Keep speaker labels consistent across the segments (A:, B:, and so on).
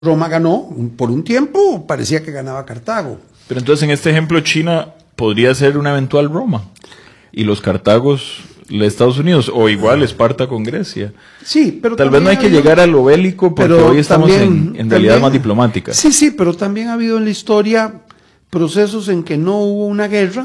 A: Roma ganó, por un tiempo parecía que ganaba Cartago.
B: Pero entonces en este ejemplo China podría ser una eventual Roma y los Cartagos de Estados Unidos, o igual Esparta con Grecia.
A: Sí, pero
B: tal vez no hay que llegar a lo bélico porque hoy estamos en realidad más diplomática.
A: Sí, sí, pero también ha habido en la historia procesos en que no hubo una guerra.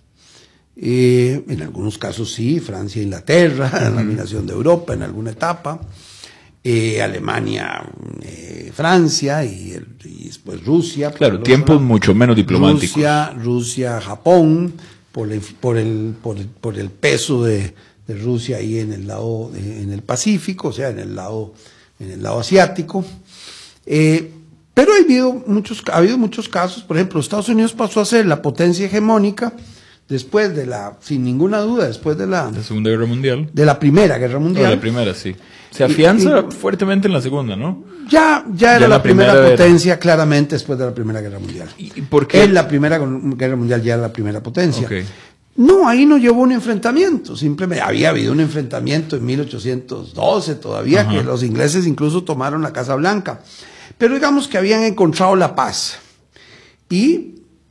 A: En algunos casos sí, Francia e Inglaterra, la dominación de Europa en alguna etapa. Alemania, Francia y después Rusia.
B: Claro, tiempos mucho menos diplomáticos.
A: Rusia, Japón, por el peso de Rusia ahí en el lado, en el Pacífico, o sea, en el lado asiático. Pero ha habido muchos casos. Por ejemplo, Estados Unidos pasó a ser la potencia hegemónica después sin ninguna duda, después de la
B: Segunda Guerra Mundial.
A: De la Primera Guerra Mundial.
B: No, la primera, sí. Se afianza fuertemente en la segunda, ¿no?
A: Ya era la primera potencia, claramente, después de la Primera Guerra Mundial.
B: ¿Y por qué?
A: En la Primera Guerra Mundial ya era la primera potencia.
B: Okay.
A: No, ahí no llevó un enfrentamiento, simplemente había habido un enfrentamiento en 1812 todavía, que los ingleses incluso tomaron la Casa Blanca. Pero digamos que habían encontrado la paz. Y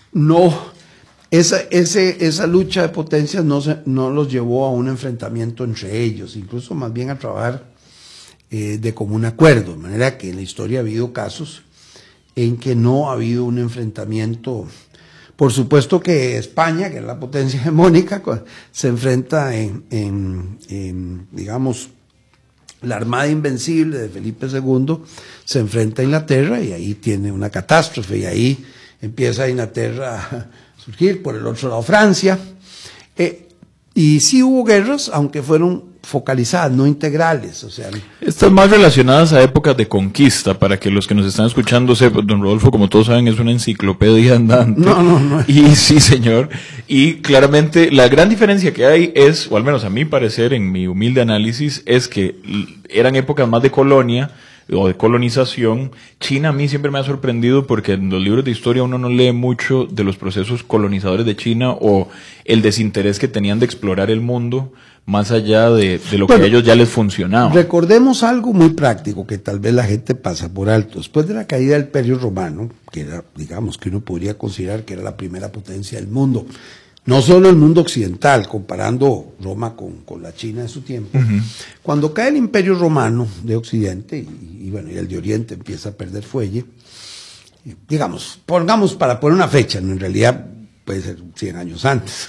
A: esa lucha de potencias no los llevó a un enfrentamiento entre ellos, incluso más bien a trabajar de común acuerdo, de manera que en la historia ha habido casos en que no ha habido un enfrentamiento. Por supuesto que España, que es la potencia hegemónica, se enfrenta digamos, la Armada Invencible de Felipe II, se enfrenta a Inglaterra y ahí tiene una catástrofe y ahí empieza Inglaterra a surgir, por el otro lado Francia. Y sí hubo guerras, aunque fueron focalizadas, no integrales. O sea,
B: estas más relacionadas a épocas de conquista, para que los que nos están escuchando sepan, don Rodolfo, como todos saben, es una enciclopedia andante.
A: No.
B: Y sí, señor. Y claramente la gran diferencia que hay es, o al menos a mi parecer, en mi humilde análisis, es que eran épocas más de colonia o de colonización. China a mí siempre me ha sorprendido porque en los libros de historia uno no lee mucho de los procesos colonizadores de China o el desinterés que tenían de explorar el mundo más allá de lo que a ellos ya les funcionaba.
A: Recordemos algo muy práctico que tal vez la gente pasa por alto. Después de la caída del Imperio Romano, que era, digamos, que uno podría considerar que era la primera potencia del mundo, no solo el mundo occidental, comparando Roma con la China de su tiempo. Cuando cae el Imperio Romano de Occidente y el de Oriente empieza a perder fuelle, digamos, pongamos para poner una fecha, ¿no? En realidad puede ser 100 años antes.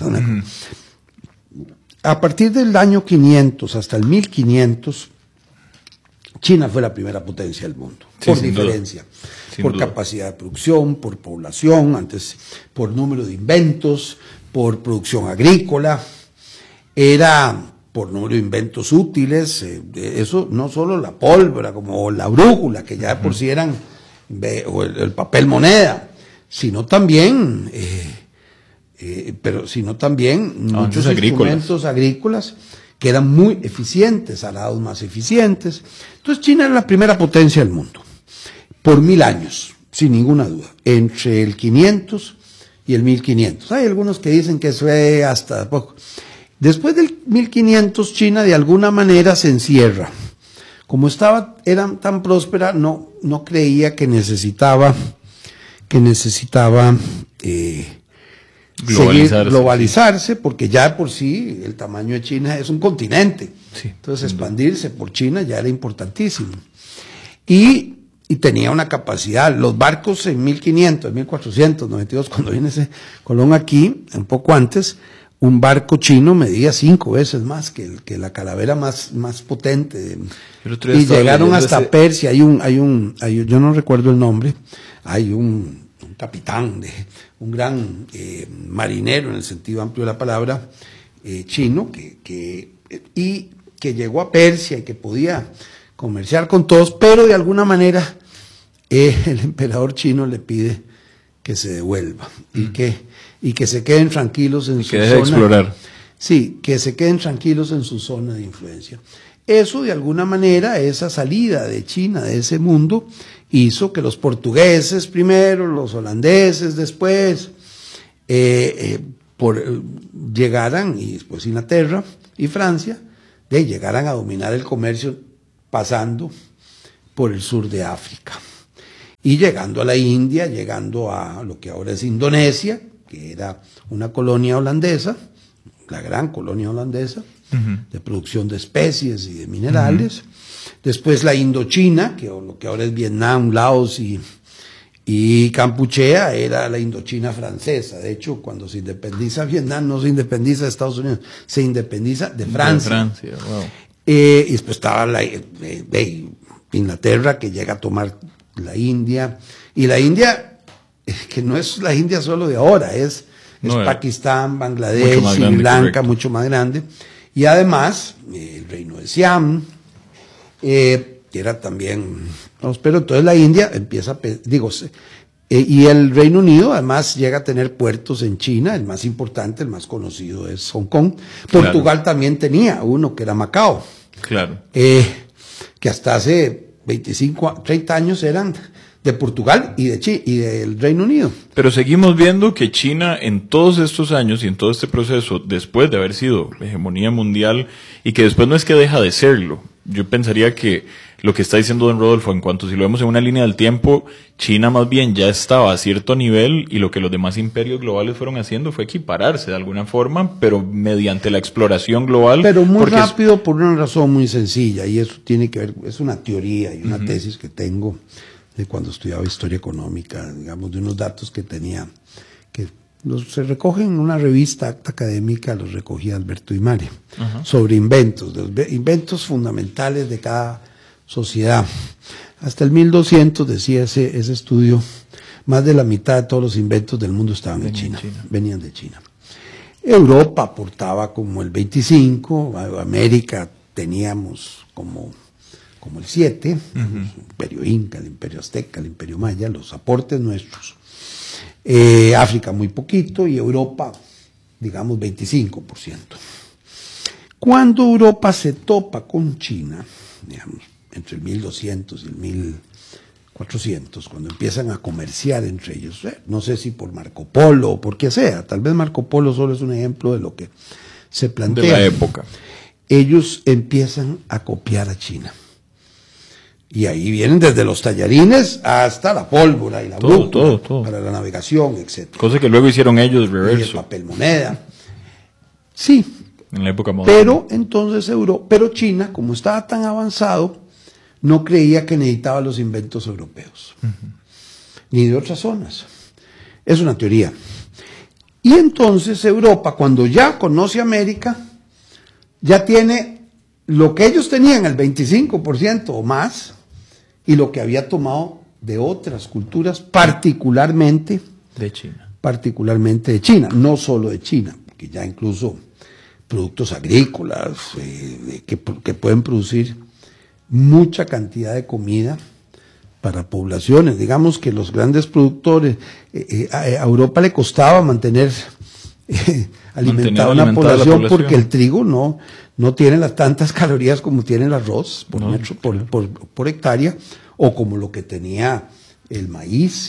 A: A partir del año 500 hasta el 1500, China fue la primera potencia del mundo, por diferencia, por capacidad de producción, por población, antes por número de inventos, por producción agrícola, era por número de inventos útiles, eso no solo la pólvora como la brújula, que ya por sí eran, o el papel moneda, sino también muchos instrumentos agrícolas que eran muy eficientes, arados más eficientes. Entonces China era la primera potencia del mundo, por 1000 años, sin ninguna duda, entre el 500 y el 1500. Hay algunos que dicen que fue hasta poco. Después del 1500, China de alguna manera se encierra. Como era tan próspera, no creía que necesitaba globalizarse, porque ya de por sí el tamaño de China es un continente. Sí, entonces expandirse por China ya era importantísimo. Y tenía una capacidad. Los barcos en 1500, 1492, cuando viene ese Colón aquí, un poco antes, un barco chino medía 5 veces más que la calavera más potente. Y llegaron hasta Persia. Yo no recuerdo el nombre, hay un capitán, un gran marinero en el sentido amplio de la palabra, chino, que llegó a Persia y que podía comerciar con todos, pero de alguna manera el emperador chino le pide que se devuelva y que se queden tranquilos en su zona.
B: De explorar.
A: Sí, que se queden tranquilos en su zona de influencia. Eso de alguna manera, esa salida de China de ese mundo, hizo que los portugueses primero, los holandeses después, llegaran, y después Inglaterra y Francia, llegaran a dominar el comercio pasando por el sur de África. y llegando a la India, llegando a lo que ahora es Indonesia, que era una colonia holandesa, la gran colonia holandesa, de producción de especies y de minerales. Después la Indochina, que lo que ahora es Vietnam, Laos y Kampuchea, era la Indochina francesa. De hecho, cuando se independiza Vietnam, no se independiza de Estados Unidos, se independiza de Francia.
B: Wow.
A: Y después estaba Inglaterra, que llega a tomar la India. Y la India, que no es la India solo de ahora, es Pakistán, Bangladesh, Sri Lanka, mucho más grande. Y además, el reino de Siam, que era también próspero. Entonces la India empieza, y el Reino Unido además llega a tener puertos en China. El más importante, el más conocido es Hong Kong. Portugal también tenía uno, que era Macao.
B: Claro.
A: Que hasta hace 30 años eran de Portugal y del Reino Unido.
B: Pero seguimos viendo que China en todos estos años y en todo este proceso, después de haber sido hegemonía mundial, y que después no es que deja de serlo, yo pensaría que lo que está diciendo don Rodolfo, en cuanto si lo vemos en una línea del tiempo, China más bien ya estaba a cierto nivel, y lo que los demás imperios globales fueron haciendo fue equipararse de alguna forma, pero mediante la exploración global.
A: Pero muy rápido, por una razón muy sencilla, y eso tiene que ver, es una teoría y una tesis que tengo de cuando estudiaba historia económica, digamos, de unos datos que tenía, que se recogen en una revista acta académica, los recogía Alberto Imari, sobre inventos, los inventos fundamentales de cada sociedad. Hasta el 1200, decía ese estudio, más de la mitad de todos los inventos del mundo estaban en China, venían de China. Europa aportaba como el 25, América teníamos como el 7, el imperio inca, el imperio azteca, el imperio maya, los aportes nuestros. África muy poquito, y Europa, digamos, 25%. Cuando Europa se topa con China, digamos, entre el 1200 y el 1400, cuando empiezan a comerciar entre ellos, no sé si por Marco Polo o por qué sea, tal vez Marco Polo solo es un ejemplo de lo que se plantea.
B: De la época.
A: Ellos empiezan a copiar a China. Y ahí vienen desde los tallarines hasta la pólvora y la brújula para la navegación, etc.
B: Cosa que luego hicieron ellos reverso.
A: Y el papel moneda. Sí.
B: En la época moderna.
A: Pero entonces pero China, como estaba tan avanzado, no creía que necesitaba los inventos europeos. Ni de otras zonas. Es una teoría. Y entonces Europa, cuando ya conoce América, ya tiene lo que ellos tenían, el 25% o más, y lo que había tomado de otras culturas, particularmente
B: de China.
A: Particularmente de China, no solo de China, porque ya incluso productos agrícolas que pueden producir mucha cantidad de comida para poblaciones. Digamos que los grandes productores, a Europa le costaba mantener alimentada una población, porque el trigo no tiene las tantas calorías como tiene el arroz por hectárea, o como lo que tenía el maíz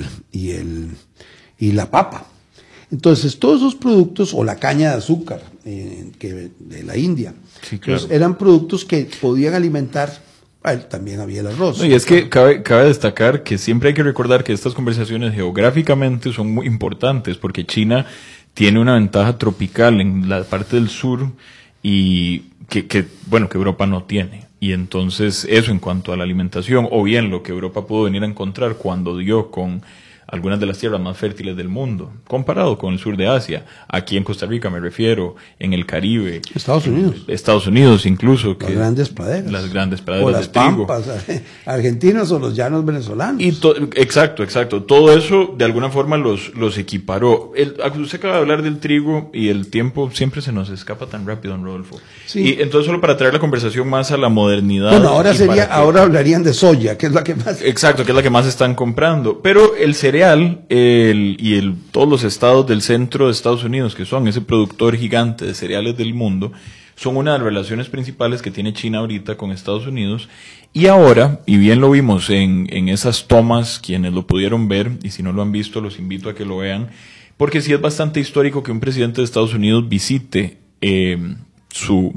A: y la papa. Entonces, todos esos productos, o la caña de azúcar de la India,
B: sí, claro,
A: eran productos que podían alimentar. También había el arroz.
B: No, y es que cabe destacar que siempre hay que recordar que estas conversaciones geográficamente son muy importantes, porque China tiene una ventaja tropical en la parte del sur, y que Europa no tiene. Y entonces eso en cuanto a la alimentación, o bien lo que Europa pudo venir a encontrar cuando dio con algunas de las tierras más fértiles del mundo, comparado con el sur de Asia, aquí en Costa Rica me refiero, en el Caribe, Estados Unidos incluso,
A: las grandes praderas
B: o las
A: de trigo, pampas argentinas o los llanos venezolanos.
B: Y exacto, todo eso de alguna forma los equiparó. Usted acaba de hablar del trigo, y el tiempo siempre se nos escapa tan rápido, don Rodolfo. Sí. Y entonces, solo para traer la conversación más a la modernidad.
A: Bueno, ahora hablarían de soya, que es la que más.
B: Exacto, que es la que más están comprando. Pero el cereal, todos los estados del centro de Estados Unidos, que son ese productor gigante de cereales del mundo, son una de las relaciones principales que tiene China ahorita con Estados Unidos. Y ahora, y bien lo vimos en esas tomas, quienes lo pudieron ver, y si no lo han visto, los invito a que lo vean, porque sí es bastante histórico que un presidente de Estados Unidos visite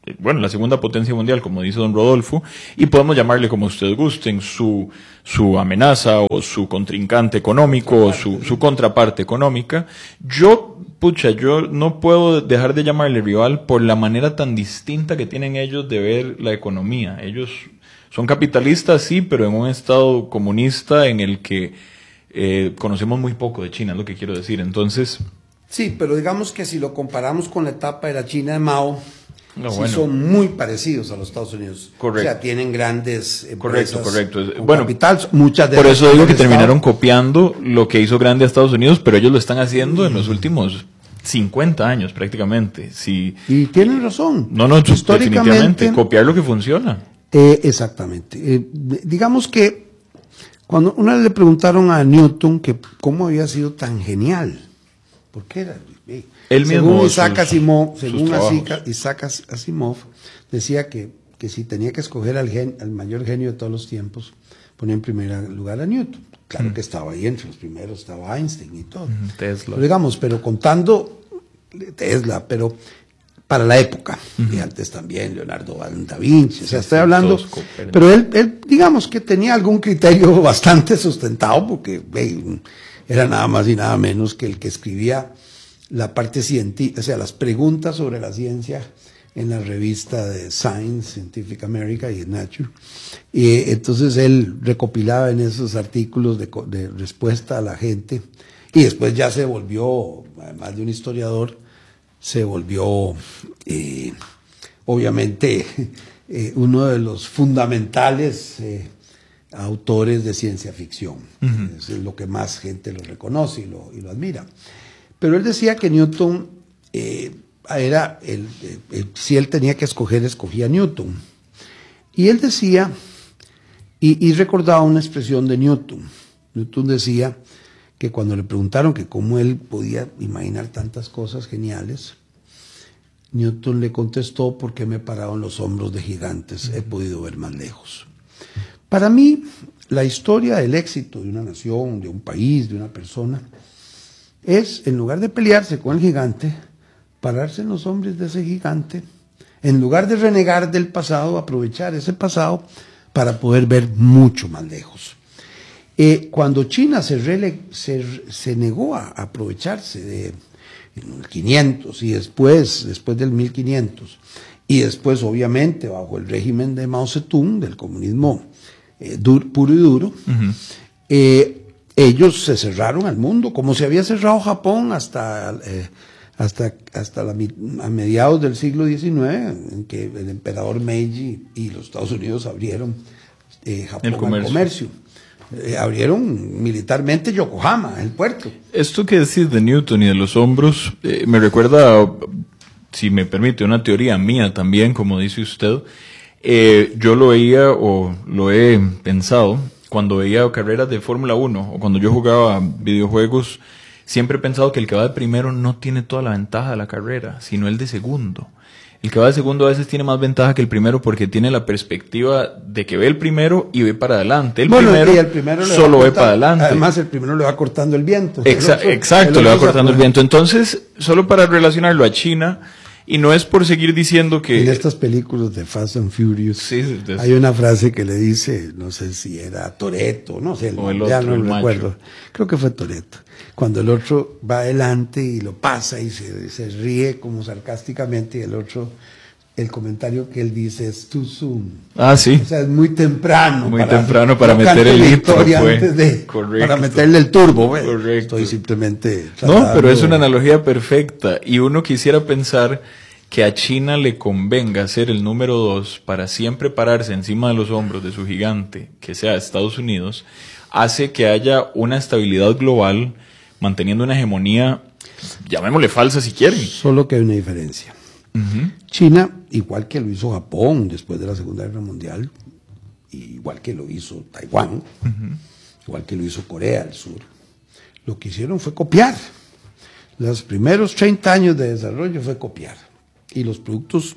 B: bueno, la segunda potencia mundial, como dice don Rodolfo, y podemos llamarle como ustedes gusten, su amenaza o su contrincante económico o su contraparte económica. Yo no puedo dejar de llamarle rival por la manera tan distinta que tienen ellos de ver la economía. Ellos son capitalistas, sí, pero en un estado comunista en el que conocemos muy poco de China, es lo que quiero decir. Entonces...
A: Sí, pero digamos que si lo comparamos con la etapa de la China de Mao, son muy parecidos a los Estados Unidos.
B: Correcto.
A: O sea, tienen grandes empresas.
B: Correcto.
A: Bueno, capital, muchas de
B: por eso digo que terminaron copiando lo que hizo grande a Estados Unidos, pero ellos lo están haciendo en los últimos 50 años prácticamente. Sí.
A: Y tienen razón.
B: No, definitivamente, copiar lo que funciona.
A: Exactamente. Digamos que cuando una vez le preguntaron a Newton que cómo había sido tan genial, ¿por qué era? Según Isaac Asimov, decía que si tenía que escoger al mayor genio de todos los tiempos, ponía en primer lugar a Newton. Claro que estaba ahí entre los primeros, estaba Einstein y todo.
B: Tesla.
A: Pero contando Tesla, pero para la época, y antes también Leonardo da Vinci, estoy hablando, pero él digamos que tenía algún criterio bastante sustentado, porque era nada más y nada menos que el que escribía la parte científica, o sea, las preguntas sobre la ciencia en la revista de Science, Scientific America y Nature. Y entonces él recopilaba en esos artículos de respuesta a la gente, y después ya se volvió, además de un historiador, se volvió obviamente uno de los fundamentales autores de ciencia ficción. Es lo que más gente lo reconoce y lo admira. Pero él decía que Newton si él tenía que escoger, escogía a Newton. Y él decía, y recordaba una expresión de Newton. Newton decía que cuando le preguntaron que cómo él podía imaginar tantas cosas geniales, Newton le contestó: porque me he parado en los hombros de gigantes, he podido ver más lejos. Para mí, la historia del éxito de una nación, de un país, de una persona, es, en lugar de pelearse con el gigante, pararse en los hombros de ese gigante, en lugar de renegar del pasado, aprovechar ese pasado para poder ver mucho más lejos. Cuando China se negó a aprovecharse de 500 y después del 1500, y después obviamente bajo el régimen de Mao Zedong, del comunismo puro y duro, ellos se cerraron al mundo, como se había cerrado Japón hasta a mediados del siglo XIX, en que el emperador Meiji y los Estados Unidos abrieron Japón al comercio. Abrieron militarmente Yokohama, el puerto.
B: Esto que decís de Newton y de los hombros, me recuerda, si me permite, una teoría mía también, como dice usted. Yo lo veía, o lo he pensado, cuando veía carreras de Fórmula 1, o cuando yo jugaba videojuegos, siempre he pensado que el que va de primero no tiene toda la ventaja de la carrera, sino el de segundo. El que va de segundo a veces tiene más ventaja que el primero porque tiene la perspectiva de que ve el primero y ve para adelante. El primero solo ve para adelante.
A: Además, el primero le va cortando el viento.
B: Exacto, le va cortando el viento. Entonces, solo para relacionarlo a China, y no es por seguir diciendo que...
A: En estas películas de Fast and Furious, hay una frase que le dice, no sé si era Toretto, no sé, ya no lo recuerdo. Creo que fue Toretto. Cuando el otro va adelante y lo pasa y se ríe como sarcásticamente, y el otro, el comentario que él dice es too soon.
B: Ah, sí.
A: O sea, es muy temprano.
B: Muy temprano para meter el litro.
A: Para meterle el turbo.
B: Correcto.
A: Estoy simplemente...
B: No, pero es una analogía perfecta. Y uno quisiera pensar que a China le convenga ser el número 2 para siempre pararse encima de los hombros de su gigante, que sea Estados Unidos, hace que haya una estabilidad global, manteniendo una hegemonía, llamémosle falsa si quieren.
A: Solo que hay una diferencia. China, igual que lo hizo Japón después de la Segunda Guerra Mundial, igual que lo hizo Taiwán, igual que lo hizo Corea del Sur, lo que hicieron fue copiar. Los primeros 30 años de desarrollo fue copiar. Y los productos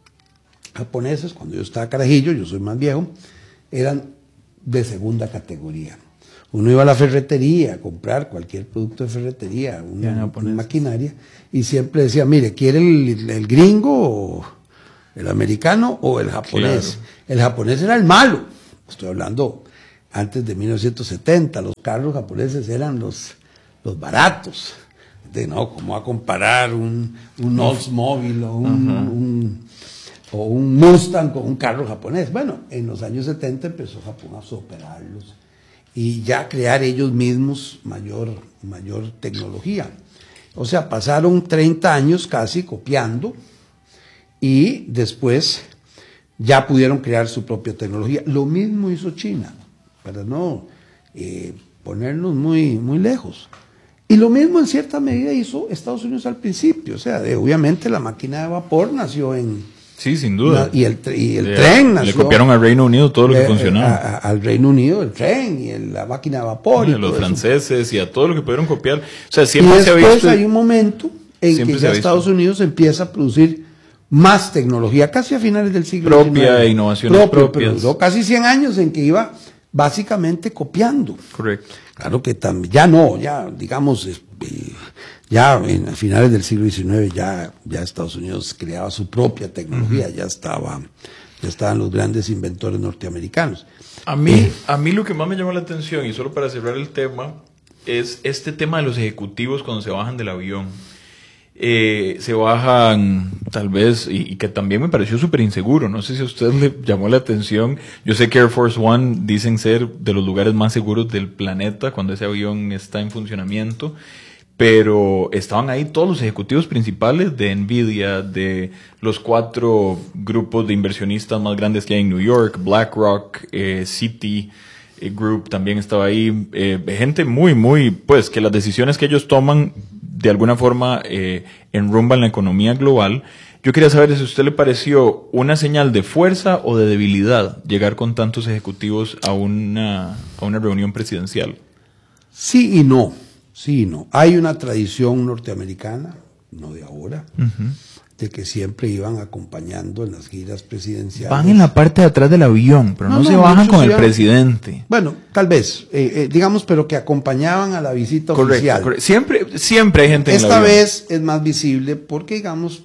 A: japoneses, cuando yo estaba carajillo, yo soy más viejo, eran de segunda categoría. Uno iba a la ferretería a comprar cualquier producto de ferretería, una maquinaria, y siempre decía: mire, ¿quiere el gringo el americano o el japonés.
B: Claro.
A: El japonés era el malo. Estoy hablando antes de 1970, los carros japoneses eran los baratos. No, ¿cómo va a comparar un Oldsmobile o un Mustang con un carro japonés? Bueno, en los años 70 empezó Japón a superarlos y ya a crear ellos mismos mayor tecnología. O sea, pasaron 30 años casi copiando y después ya pudieron crear su propia tecnología. Lo mismo hizo China, para no ponernos muy lejos. Y lo mismo en cierta medida hizo Estados Unidos al principio. O sea, obviamente la máquina de vapor nació en...
B: Sí, sin duda.
A: Y el tren nació...
B: Le copiaron al Reino Unido todo lo que funcionaba.
A: Al Reino Unido el tren y la máquina de vapor.
B: Y a los franceses y a todo lo que pudieron copiar. O sea,
A: y
B: siempre se ha visto...
A: después hay un momento en que ya Estados Unidos empieza a producir más tecnología, casi a finales del siglo XIX.
B: Propia, innovaciones propias.
A: Pero duró casi 100 años en que iba básicamente copiando.
B: Correcto.
A: Claro que también, ya digamos, ya a finales del siglo XIX ya Estados Unidos creaba su propia tecnología, ya estaban los grandes inventores norteamericanos.
B: A mí lo que más me llamó la atención, y solo para cerrar el tema, es este tema de los ejecutivos cuando se bajan del avión. Se bajan tal vez, y que también me pareció súper inseguro, no sé si a usted le llamó la atención. Yo sé que Air Force One dicen ser de los lugares más seguros del planeta cuando ese avión está en funcionamiento, pero estaban ahí todos los ejecutivos principales de Nvidia, de los 4 grupos de inversionistas más grandes que hay en New York, BlackRock, Citi Group también estaba ahí, gente muy, pues que las decisiones que ellos toman de alguna forma enrumban la economía global. Yo quería saber si a usted le pareció una señal de fuerza o de debilidad llegar con tantos ejecutivos a una reunión presidencial.
A: Sí y no. Hay una tradición norteamericana, no de ahora, de que siempre iban acompañando en las giras presidenciales.
B: Van en la parte de atrás del avión, pero no se bajan con el presidente.
A: Bueno, tal vez, digamos, pero que acompañaban a la visita oficial.
B: Correcto. Siempre hay gente en el avión.
A: Esta vez es más visible porque, digamos,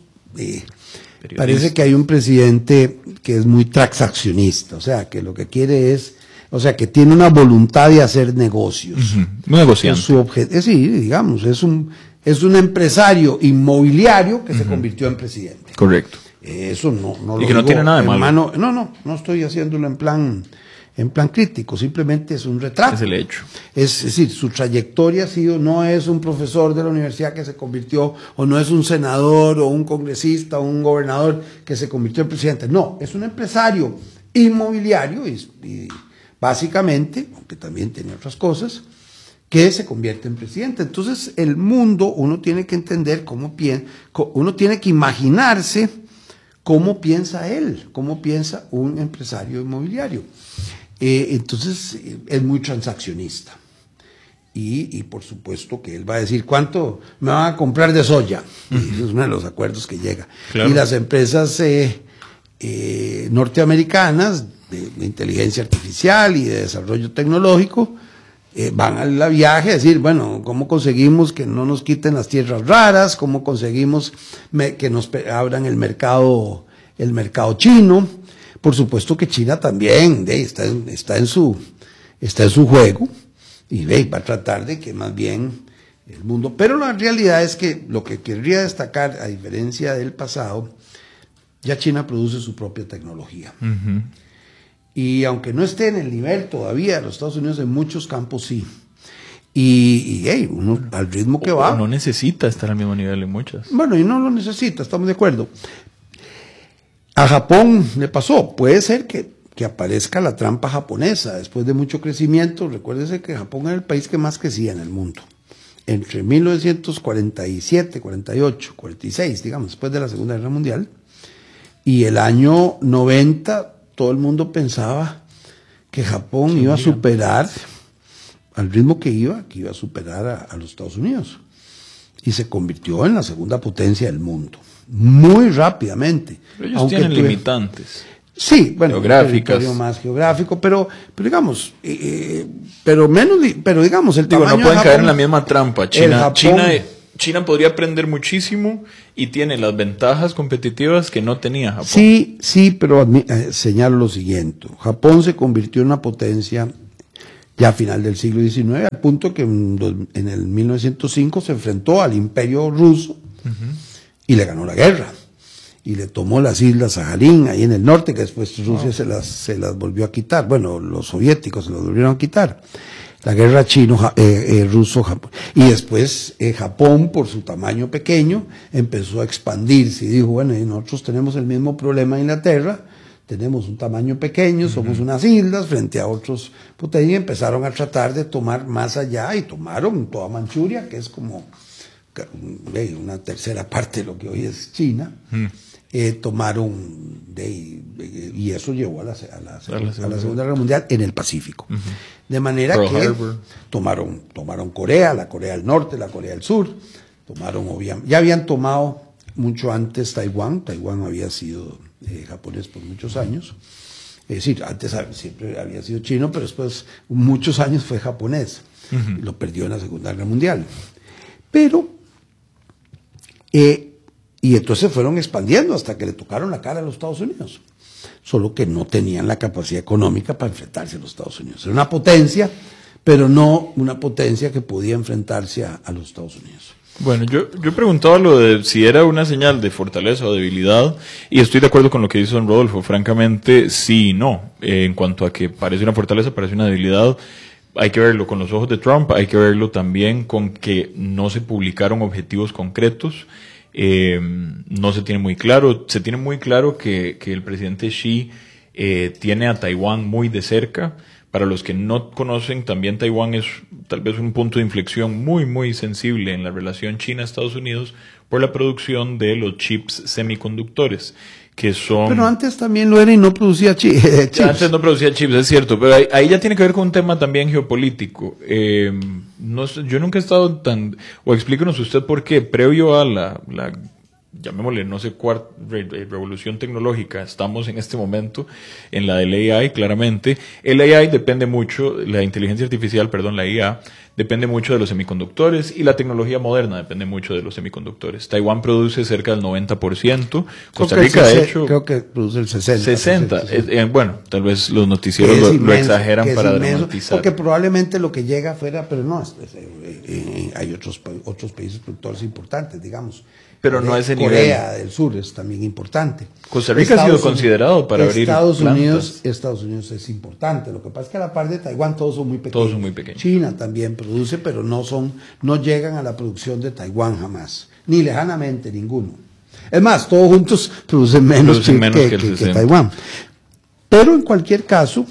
A: parece que hay un presidente que es muy transaccionista, o sea, que lo que quiere es, o sea, que tiene una voluntad de hacer negocios.
B: Muy negociante.
A: Su objeto, sí, digamos, es un empresario inmobiliario que se convirtió en presidente.
B: Correcto.
A: Eso no
B: y que no tiene nada de malo.
A: No estoy haciéndolo en plan crítico, simplemente es un retrato.
B: Es el hecho.
A: Es decir, su trayectoria ha sido, no es un profesor de la universidad que se convirtió, o no es un senador, o un congresista, o un gobernador que se convirtió en presidente. No, es un empresario inmobiliario y básicamente, aunque también tiene otras cosas, que se convierte en presidente. Entonces, el mundo, uno tiene que entender uno tiene que imaginarse cómo piensa él, cómo piensa un empresario inmobiliario. Entonces, es muy transaccionista. Y por supuesto que él va a decir, ¿cuánto me van a comprar de soya? Ese es uno de los acuerdos que llega. Claro. Y las empresas norteamericanas de inteligencia artificial y de desarrollo tecnológico van al viaje a decir, bueno, ¿cómo conseguimos que no nos quiten las tierras raras? ¿Cómo conseguimos que nos abran el mercado chino? Por supuesto que China también está en su juego y va a tratar de que más bien el mundo, pero la realidad es que lo que querría destacar, a diferencia del pasado, ya China produce su propia tecnología. Y aunque no esté en el nivel todavía de los Estados Unidos, en muchos campos sí. Y uno al ritmo que va.
B: No necesita estar al mismo nivel en muchas.
A: Bueno, y no lo necesita, estamos de acuerdo. A Japón le pasó, puede ser que aparezca la trampa japonesa después de mucho crecimiento. Recuérdese que Japón era el país que más crecía en el mundo. Entre 1947, 48, 46, digamos, después de la Segunda Guerra Mundial, y el año 90, todo el mundo pensaba que Japón iba a superar, al ritmo que iba a superar a los Estados Unidos. Y se convirtió en la segunda potencia del mundo, muy rápidamente.
B: Pero ellos tienen limitantes.
A: Sí, bueno,
B: geográficas.
A: Más geográfico, pero digamos, pero digamos, el tamaño
B: no pueden caer en la misma trampa. China China podría aprender muchísimo y tiene las ventajas competitivas que no tenía Japón.
A: Sí, pero señalo lo siguiente. Japón se convirtió en una potencia ya a final del siglo XIX, al punto que en el 1905 se enfrentó al imperio ruso y le ganó la guerra. Y le tomó las islas Sajalín, ahí en el norte, que después Rusia se las volvió a quitar. Bueno, los soviéticos se las volvieron a quitar. La guerra ruso-Japón. Y después Japón, por su tamaño pequeño, empezó a expandirse y dijo, bueno, nosotros tenemos el mismo problema en Inglaterra, tenemos un tamaño pequeño, somos unas islas frente a otros potencias, y empezaron a tratar de tomar más allá y tomaron toda Manchuria, que es como una tercera parte de lo que hoy es China. Tomaron y eso llevó a la Segunda Guerra Mundial en el Pacífico. De manera que tomaron Corea, la Corea del Norte, la Corea del Sur, ya habían tomado mucho antes Taiwán había sido japonés por muchos años, es decir, antes siempre había sido chino, pero después muchos años fue japonés, lo perdió en la Segunda Guerra Mundial. Pero y entonces fueron expandiendo hasta que le tocaron la cara a los Estados Unidos. Solo que no tenían la capacidad económica para enfrentarse a los Estados Unidos. Era una potencia, pero no una potencia que podía enfrentarse a los Estados Unidos.
B: Bueno, yo preguntaba lo de si era una señal de fortaleza o debilidad, y estoy de acuerdo con lo que dice don Rodolfo. Francamente, sí y no. En cuanto a que parece una fortaleza, parece una debilidad, hay que verlo con los ojos de Trump, hay que verlo también con que no se publicaron objetivos concretos. No se tiene muy claro. Se tiene muy claro que el presidente Xi tiene a Taiwán muy de cerca. Para los que no conocen, también Taiwán es tal vez un punto de inflexión muy, muy sensible en la relación China-Estados Unidos por la producción de los chips semiconductores, que son...
A: Pero antes también lo era y no producía chips.
B: Antes no producía chips, es cierto, pero ahí ya tiene que ver con un tema también geopolítico. No sé, yo nunca he estado tan... O explíquenos usted por qué, previo a la llamémosle, no sé cuál revolución tecnológica, estamos en este momento en la del AI, claramente. El AI depende mucho, la inteligencia artificial, perdón, la IA, depende mucho de los semiconductores, y la tecnología moderna depende mucho de los semiconductores. Taiwán produce cerca del 90%, Costa Rica, de hecho...
A: Creo que produce el 60%.
B: 60%. Bueno, tal vez los noticieros lo exageran para dramatizar.
A: Porque probablemente lo que llega afuera, pero no, hay otros países productores importantes, digamos.
B: Pero no a ese nivel.
A: Corea del Sur es también importante.
B: Costa Rica ha sido considerado para abrir plantas.
A: Estados Unidos es importante. Lo que pasa es que a la par de Taiwán todos son muy pequeños.
B: Todos son muy pequeños.
A: China también produce, pero no llegan a la producción de Taiwán jamás. Ni lejanamente ninguno. Es más, todos juntos producen menos que Taiwán. Pero en cualquier caso,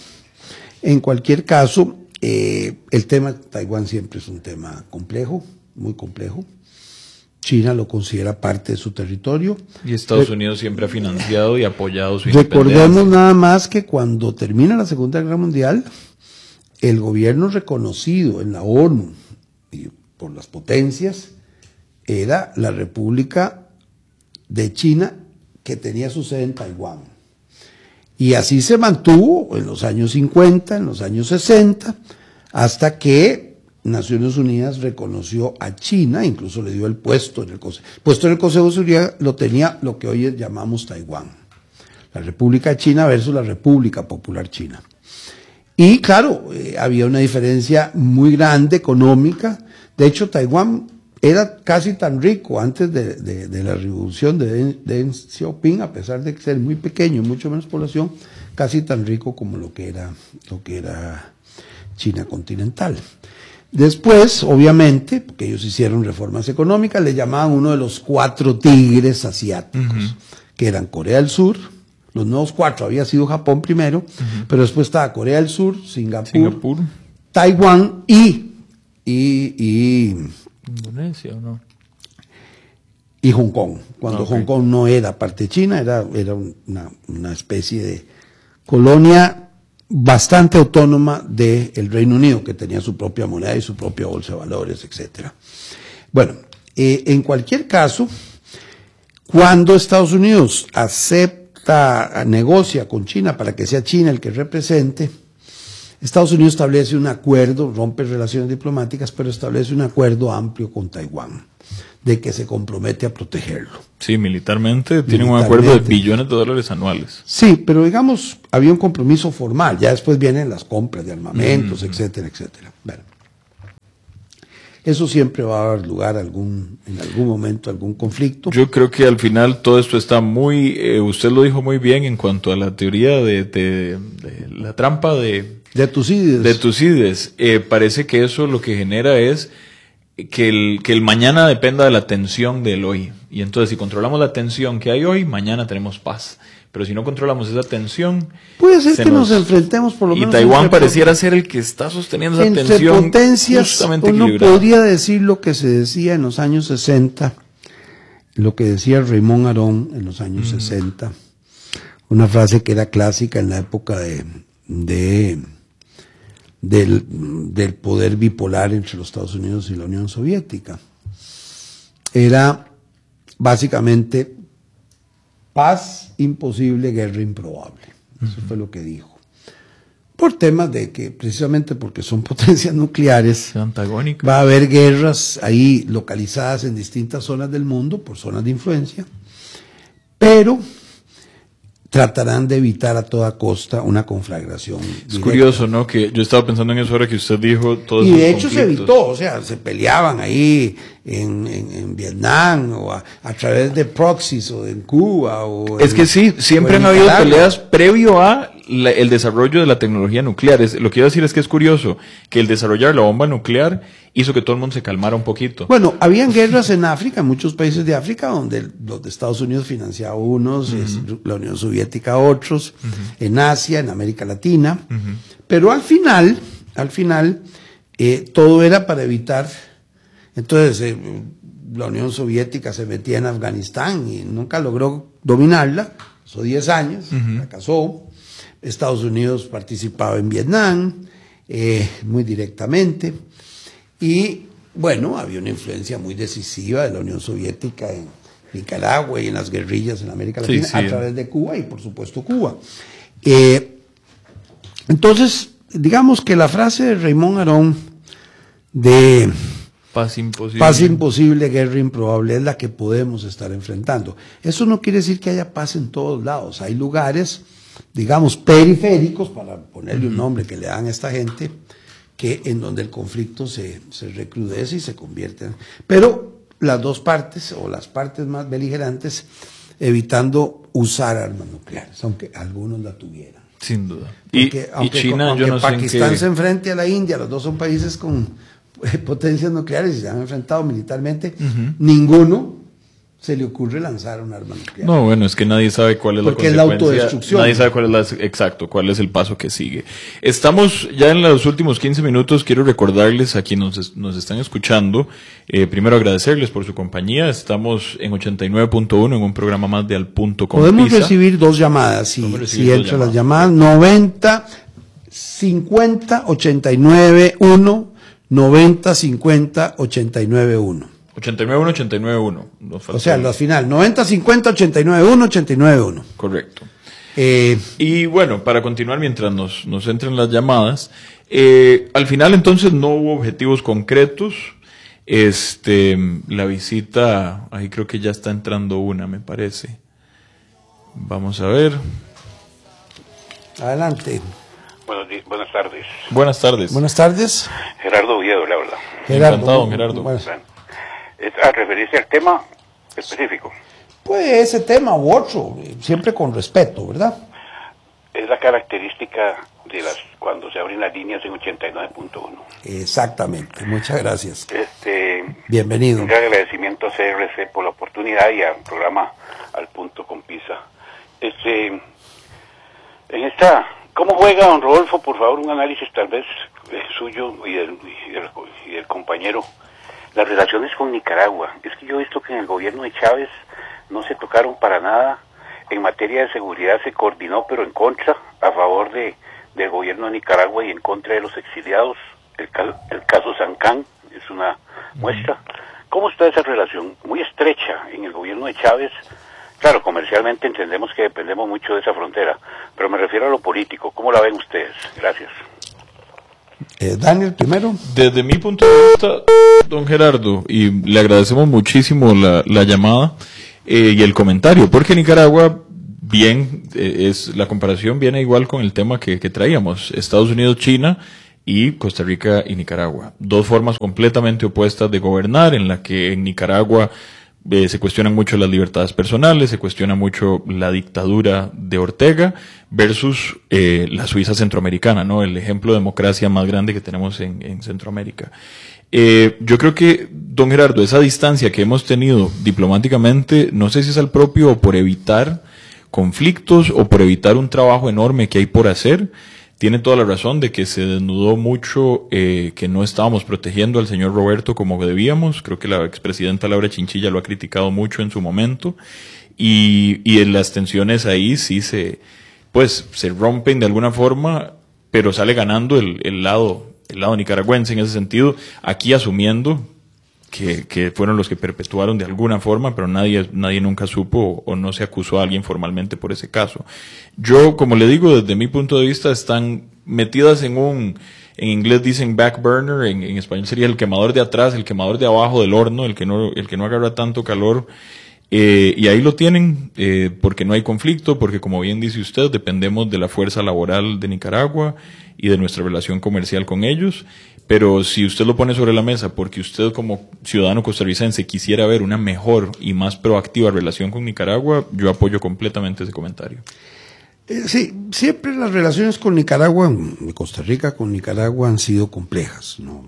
A: el tema de Taiwán siempre es un tema complejo, muy complejo. China lo considera parte de su territorio.
B: Y Estados Unidos siempre ha financiado y apoyado su independencia.
A: Recordemos nada más que cuando termina la Segunda Guerra Mundial, el gobierno reconocido en la ONU y por las potencias era la República de China, que tenía su sede en Taiwán. Y así se mantuvo en los años 50, en los años 60, hasta que Naciones Unidas reconoció a China, incluso le dio el puesto en el Consejo. El puesto en el Consejo de Seguridad lo tenía lo que hoy llamamos Taiwán. La República de China versus la República Popular China. Y claro, había una diferencia muy grande económica. De hecho, Taiwán era casi tan rico antes de la revolución de Deng Xiaoping, a pesar de ser muy pequeño, mucho menos población, casi tan rico como lo que era China continental. Después, obviamente, porque ellos hicieron reformas económicas, le llamaban uno de los 4 tigres asiáticos, que eran Corea del Sur. Los nuevos 4 había sido Japón primero, pero después estaba Corea del Sur, Singapur. Taiwán y
B: Indonesia, ¿o no?
A: Y Hong Kong. Cuando Hong Kong no era parte de China, era una especie de colonia bastante autónoma del Reino Unido, que tenía su propia moneda y su propia bolsa de valores, etcétera. Bueno, en cualquier caso, cuando Estados Unidos negocia con China para que sea China el que represente, Estados Unidos establece un acuerdo, rompe relaciones diplomáticas, pero establece un acuerdo amplio con Taiwán, de que se compromete a protegerlo.
B: Sí, militarmente tienen un acuerdo de billones de dólares anuales.
A: Sí, pero digamos, había un compromiso formal, ya después vienen las compras de armamentos, etcétera, etcétera. Bueno, eso siempre va a dar lugar a en algún momento, algún conflicto.
B: Yo creo que al final todo esto está muy, usted lo dijo muy bien en cuanto a la teoría de la trampa de
A: Tucídides.
B: De Tucídides. Parece que eso lo que genera es que el mañana dependa de la tensión del hoy. Y entonces si controlamos la tensión que hay hoy, mañana tenemos paz. Pero si no controlamos esa tensión...
A: Puede ser que nos enfrentemos por lo menos...
B: Y Taiwán pareciera ser el que está sosteniendo esa tensión.
A: Entre potencias, uno podría decir lo que se decía en los años 60, lo que decía Raymond Aron en los años 60, una frase que era clásica en la época del poder bipolar entre los Estados Unidos y la Unión Soviética. Era básicamente paz imposible, guerra improbable. Eso fue lo que dijo. Por temas de que, precisamente porque son potencias nucleares, va a haber guerras ahí localizadas en distintas zonas del mundo, por zonas de influencia, pero tratarán de evitar a toda costa una conflagración directa.
B: Es curioso, ¿no? Que yo estaba pensando en eso ahora que usted dijo todos
A: y de hecho conflictos. Se evitó, o sea, se peleaban ahí en Vietnam o a través de proxies o en Cuba o
B: es que sí, siempre han habido peleas previo a el desarrollo de la tecnología nuclear. Lo que quiero decir es que es curioso que el desarrollar la bomba nuclear hizo que todo el mundo se calmara un poquito.
A: Bueno, habían guerras en África, en muchos países de África, donde los de Estados Unidos financiaba unos, la Unión Soviética otros, en Asia, en América Latina, pero al final, todo era para evitar. Entonces, la Unión Soviética se metía en Afganistán y nunca logró dominarla, pasó 10 años, fracasó. Estados Unidos participaba en Vietnam, muy directamente, y bueno, había una influencia muy decisiva de la Unión Soviética en Nicaragua y en las guerrillas en América Latina, a través de Cuba y por supuesto Cuba. Entonces, digamos que la frase de Raymond Aron de paz imposible, guerra improbable, es la que podemos estar enfrentando. Eso no quiere decir que haya paz en todos lados. Hay lugares, digamos, periféricos, para ponerle un nombre que le dan a esta gente, que en donde el conflicto se recrudece y se convierte en... Pero las dos partes, o las partes más beligerantes, evitando usar armas nucleares, aunque algunos la tuvieran.
B: Sin duda.
A: Porque,
B: y China,
A: aunque
B: yo no
A: Pakistán
B: sé
A: se enfrente a la India, los dos son países con potencias nucleares y se han enfrentado militarmente, ninguno se le ocurre lanzar un arma nuclear.
B: No, bueno, es que nadie sabe cuál es la consecuencia.
A: Porque es la autodestrucción.
B: Nadie sabe cuál es el paso que sigue. Estamos ya en los últimos 15 minutos. Quiero recordarles a quienes nos están escuchando, primero agradecerles por su compañía. Estamos en 89.1 en un programa más de Al Punto con
A: Podemos
B: Pisa.
A: Recibir dos llamadas, si entran las llamadas, 90 50 89 1, 90 50 89 1.
B: 89-1.
A: O sea, al final, 90-50, 89-1, 89-1.
B: Correcto. Y bueno, para continuar mientras nos entren las llamadas, al final entonces no hubo objetivos concretos. La visita, ahí creo que ya está entrando una, me parece. Vamos a ver.
A: Adelante.
C: Buenas tardes.
B: Buenas tardes.
A: Buenas tardes.
C: Gerardo Oviedo le habla.
B: Encantado, don Gerardo.
C: A referirse al tema específico.
A: Pues ese tema u otro, siempre con respeto, ¿verdad?
C: Es la característica de cuando se abren las líneas en 89.1.
A: Exactamente, muchas gracias.
C: Bienvenido. Un gran agradecimiento a CRC por la oportunidad y al programa Al Punto con Pisa. ¿Cómo juega don Rodolfo? Por favor, un análisis tal vez suyo y del compañero. Las relaciones con Nicaragua. Es que yo he visto que en el gobierno de Chávez no se tocaron para nada. En materia de seguridad se coordinó, pero en contra, a favor del gobierno de Nicaragua y en contra de los exiliados. El caso Sancán es una muestra. ¿Cómo está esa relación? Muy estrecha en el gobierno de Chávez. Claro, comercialmente entendemos que dependemos mucho de esa frontera, pero me refiero a lo político. ¿Cómo la ven ustedes? Gracias.
A: Daniel, primero.
B: Desde mi punto de vista, don Gerardo, y le agradecemos muchísimo la llamada y el comentario, porque Nicaragua, bien, la comparación viene igual con el tema que traíamos, Estados Unidos, China y Costa Rica y Nicaragua. Dos formas completamente opuestas de gobernar, en la que en Nicaragua se cuestionan mucho las libertades personales, se cuestiona mucho la dictadura de Ortega versus la Suiza centroamericana, ¿no? El ejemplo de democracia más grande que tenemos en Centroamérica. Yo creo que, don Gerardo, esa distancia que hemos tenido diplomáticamente, no sé si es al propio o por evitar conflictos o por evitar un trabajo enorme que hay por hacer. Tiene toda la razón de que se desnudó mucho, que no estábamos protegiendo al señor Roberto como debíamos. Creo que la expresidenta Laura Chinchilla lo ha criticado mucho en su momento. Y en las tensiones ahí sí se rompen de alguna forma, pero sale ganando el lado nicaragüense en ese sentido, aquí asumiendo que fueron los que perpetuaron de alguna forma, pero nadie nunca supo o no se acusó a alguien formalmente por ese caso. Yo, como le digo, desde mi punto de vista, están metidas en inglés dicen back burner, en español sería el quemador de atrás, el quemador de abajo del horno, el que no agarra tanto calor, y ahí lo tienen, porque no hay conflicto, porque como bien dice usted, dependemos de la fuerza laboral de Nicaragua y de nuestra relación comercial con ellos. Pero si usted lo pone sobre la mesa porque usted como ciudadano costarricense quisiera ver una mejor y más proactiva relación con Nicaragua, yo apoyo completamente ese comentario.
A: Sí, siempre las relaciones con Nicaragua, de Costa Rica con Nicaragua, han sido complejas, ¿no?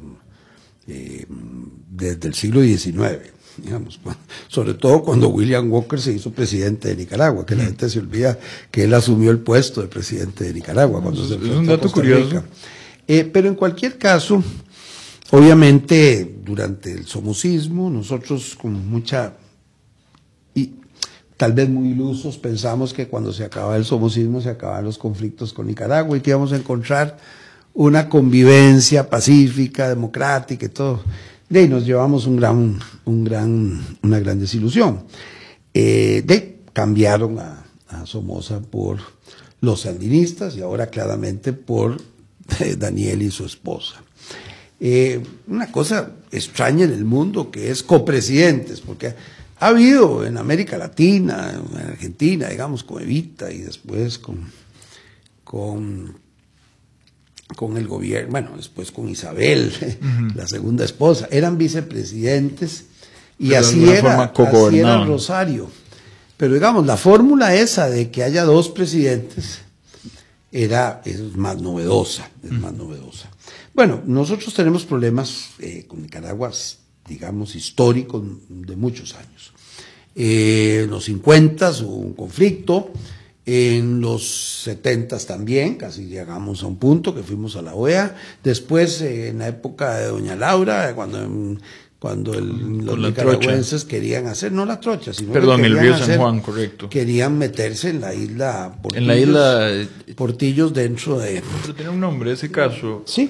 A: Desde el siglo XIX, digamos, sobre todo cuando William Walker se hizo presidente de Nicaragua, que la gente se olvida que él asumió el puesto de presidente de Nicaragua cuando se enfrentó a Costa Rica. Pero en cualquier caso, obviamente, durante el somocismo, nosotros con mucha, y tal vez muy ilusos, pensamos que cuando se acaba el somocismo se acaban los conflictos con Nicaragua y que íbamos a encontrar una convivencia pacífica, democrática y todo. De ahí nos llevamos una gran desilusión. Cambiaron a Somoza por los sandinistas y ahora claramente por Daniel y su esposa. Una cosa extraña en el mundo que es copresidentes, porque ha habido en América Latina, en Argentina, digamos, con Evita y después con el gobierno, bueno, después con Isabel, la segunda esposa, eran vicepresidentes y así era Rosario. Pero digamos, la fórmula esa de que haya dos presidentes es más novedosa, Bueno, nosotros tenemos problemas con Nicaragua, digamos, históricos de muchos años. En los 50 hubo un conflicto, en los 70 también, casi llegamos a un punto que fuimos a la OEA. Después, en la época de doña Laura, cuando los nicaragüenses querían hacer, no la trocha, sino
B: perdón, el río San Juan, correcto.
A: Querían meterse en la isla Portillos,
B: en la isla
A: Portillos dentro de...
B: Pero tiene un nombre ese caso.
A: Sí,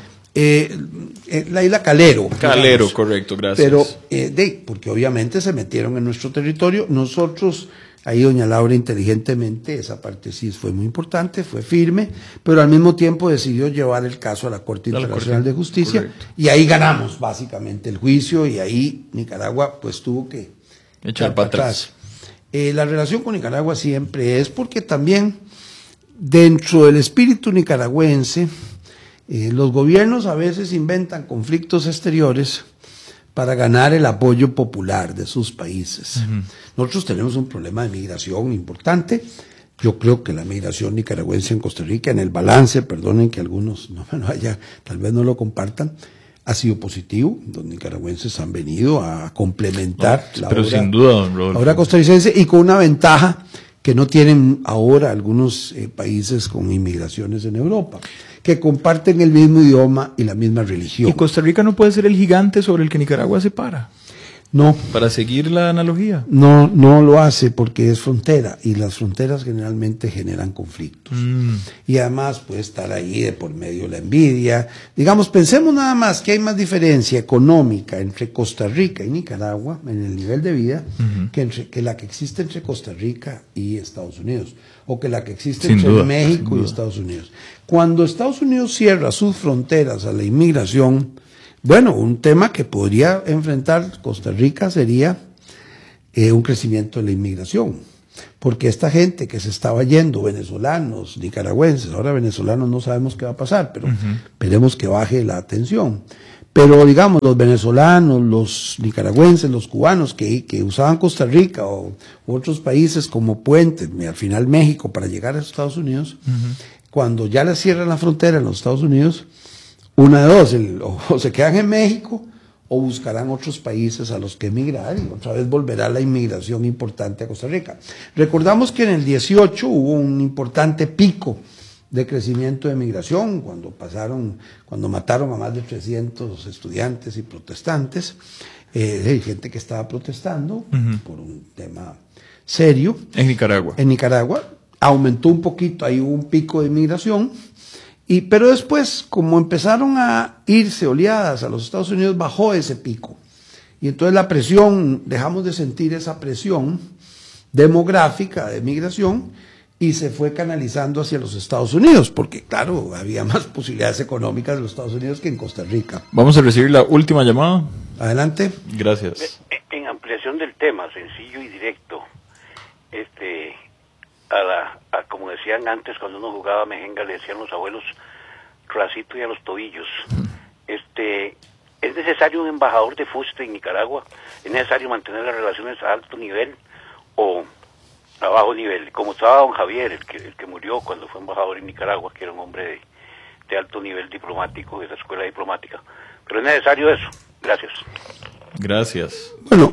A: la isla Calero.
B: Calero, digamos. Correcto, gracias.
A: Pero, porque obviamente se metieron en nuestro territorio, nosotros... Ahí doña Laura inteligentemente, esa parte sí fue muy importante, fue firme, pero al mismo tiempo decidió llevar el caso a la Corte Internacional de Justicia. Correcto. Y ahí ganamos básicamente el juicio y ahí Nicaragua pues tuvo que
B: echar para atrás.
A: La relación con Nicaragua siempre es porque también dentro del espíritu nicaragüense los gobiernos a veces inventan conflictos exteriores para ganar el apoyo popular de sus países. Uh-huh. Nosotros tenemos un problema de migración importante. Yo creo que la migración nicaragüense en Costa Rica, en el balance, perdonen que algunos tal vez no lo compartan, ha sido positivo. Los nicaragüenses han venido a complementar la obra costarricense y con una ventaja que no tienen ahora algunos países con inmigraciones en Europa, que comparten el mismo idioma y la misma religión.
B: ¿Y Costa Rica no puede ser el gigante sobre el que Nicaragua se para?
A: No.
B: Para seguir la analogía.
A: No lo hace porque es frontera y las fronteras generalmente generan conflictos. Y además puede estar ahí de por medio la envidia. Digamos, pensemos nada más que hay más diferencia económica entre Costa Rica y Nicaragua en el nivel de vida que la que existe entre Costa Rica y Estados Unidos o que la que existe entre México y Estados Unidos. Cuando Estados Unidos cierra sus fronteras a la inmigración, bueno, un tema que podría enfrentar Costa Rica sería un crecimiento de la inmigración, porque esta gente que se estaba yendo, venezolanos, nicaragüenses, ahora venezolanos no sabemos qué va a pasar, pero esperemos que baje la tensión. Pero digamos, los venezolanos, los nicaragüenses, los cubanos que usaban Costa Rica o otros países como puente, al final México, para llegar a Estados Unidos, cuando ya les cierran la frontera en los Estados Unidos, una de dos, o se quedan en México o buscarán otros países a los que emigrar y otra vez volverá la inmigración importante a Costa Rica. Recordamos que en el 18 hubo un importante pico de crecimiento de migración cuando mataron a más de 300 estudiantes y protestantes, gente que estaba protestando por un tema serio.
B: En Nicaragua.
A: En Nicaragua aumentó un poquito, ahí hubo un pico de inmigración. Pero después, como empezaron a irse oleadas a los Estados Unidos, bajó ese pico. Y entonces la presión, dejamos de sentir esa presión demográfica de migración y se fue canalizando hacia los Estados Unidos, porque claro, había más posibilidades económicas en los Estados Unidos que en Costa Rica.
B: Vamos a recibir la última llamada.
A: Adelante.
B: Gracias.
C: En ampliación del tema, sencillo y directo, como decían antes cuando uno jugaba mejenga, le decían los abuelos racito y a los tobillos. ¿Es necesario un embajador de fuste en Nicaragua? ¿Es necesario mantener las relaciones a alto nivel o a bajo nivel? Como estaba don Javier, el que murió cuando fue embajador en Nicaragua, que era un hombre de alto nivel diplomático, de esa escuela diplomática. Pero es necesario eso. Gracias.
B: Gracias.
A: Bueno,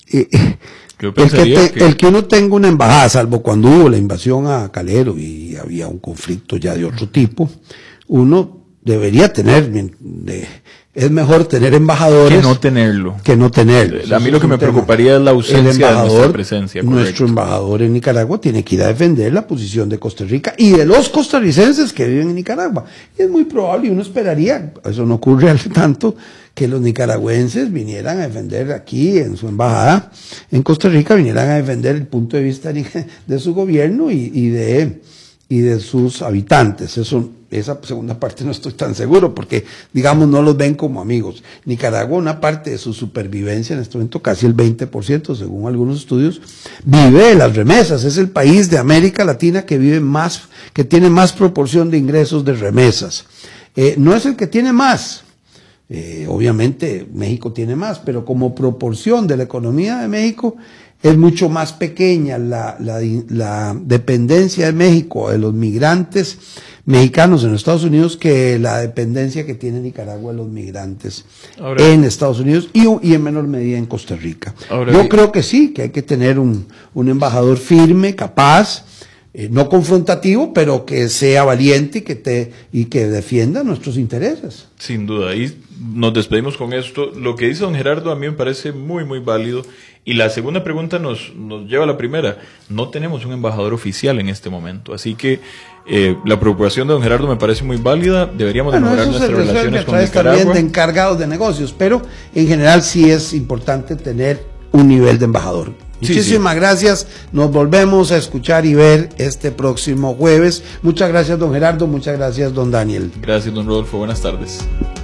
A: el que uno tenga una embajada, salvo cuando hubo la invasión a Calero y había un conflicto ya de otro tipo, uno debería tener, es mejor tener embajadores que no tenerlo.
B: A mí lo que me preocuparía es la ausencia de nuestra presencia.
A: Nuestro embajador en Nicaragua tiene que ir a defender la posición de Costa Rica y de los costarricenses que viven en Nicaragua. Y es muy probable, y uno esperaría, eso no ocurre al tanto, que los nicaragüenses vinieran a defender aquí en su embajada en Costa Rica, vinieran a defender el punto de vista de su gobierno y de sus habitantes. Esa segunda parte no estoy tan seguro porque, digamos, no los ven como amigos. Nicaragua, una parte de su supervivencia en este momento, casi el 20%, según algunos estudios, vive de las remesas. Es el país de América Latina que tiene más proporción de ingresos de remesas. No es el que tiene más. Obviamente México tiene más, pero como proporción de la economía de México es mucho más pequeña la dependencia de México de los migrantes mexicanos en Estados Unidos que la dependencia que tiene Nicaragua de los migrantes en Estados Unidos y en menor medida en Costa Rica. Yo creo que sí, que hay que tener un embajador firme, capaz, no confrontativo, pero que sea valiente y que defienda nuestros intereses.
B: Sin duda, y nos despedimos con esto. Lo que dice don Gerardo a mí me parece muy, muy válido. Y la segunda pregunta nos lleva a la primera. No tenemos un embajador oficial en este momento, así que la preocupación de don Gerardo me parece muy válida. Deberíamos de mejorar nuestras relaciones con Nicaragua.
A: También de encargados de negocios, pero en general sí es importante tener un nivel de embajador. Muchísimas gracias. Nos volvemos a escuchar y ver este próximo jueves. Muchas gracias, don Gerardo. Muchas gracias, don Daniel.
B: Gracias, don Rodolfo. Buenas tardes.